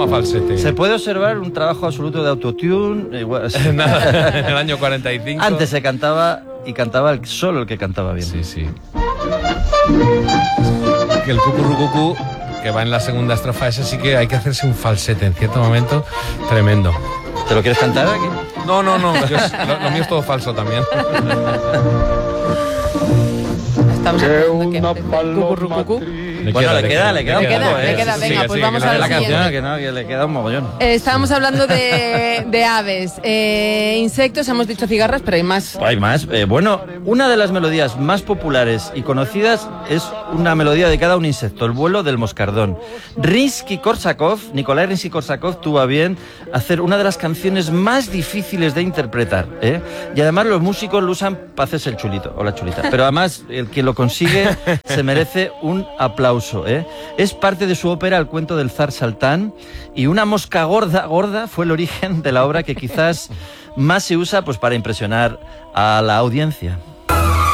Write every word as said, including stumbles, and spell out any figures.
toma falsete. Se puede observar un trabajo absoluto de autotune. Igual, Nada, en el año cuarenta y cinco. Antes se cantaba y cantaba el, solo el que cantaba bien. Sí, sí. Que el cucurrucucú, que va en la segunda estrofa, ese sí que hay que hacerse un falsete en cierto momento tremendo. ¿Te lo quieres cantar aquí? No, no, no, yo, lo, lo mío es todo falso también. Estamos hablando que el cucurrucucú. Le Bueno, queda, le queda, le queda un Le queda, poco, le ¿eh? queda. Sí, Venga, sí, pues sí, vamos que a no, la la canción, siguiente. que no, que le queda un mogollón. Eh, estábamos hablando de, de aves, eh, insectos, hemos dicho cigarras, pero hay más. Hay más. Eh, bueno, una de las melodías más populares y conocidas es una melodía dedicada a un insecto, el vuelo del moscardón. Rimsky-Korsakov, Nikolai Rimsky-Korsakov tuvo a bien hacer una de las canciones más difíciles de interpretar, ¿eh? Y además los músicos lo usan para hacerse el chulito o la chulita. Pero además el que lo consigue se merece un aplauso, ¿eh? Es parte de su ópera El cuento del zar Saltán, y una mosca gorda, gorda fue el origen de la obra que quizás más se usa pues para impresionar a la audiencia.